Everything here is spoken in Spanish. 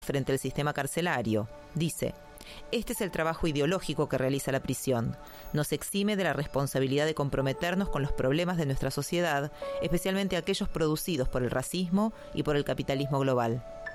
frente al sistema carcelario. Dice: este es el trabajo ideológico que realiza la prisión. Nos exime de la responsabilidad de comprometernos con los problemas de nuestra sociedad, especialmente aquellos producidos por el racismo y por el capitalismo global.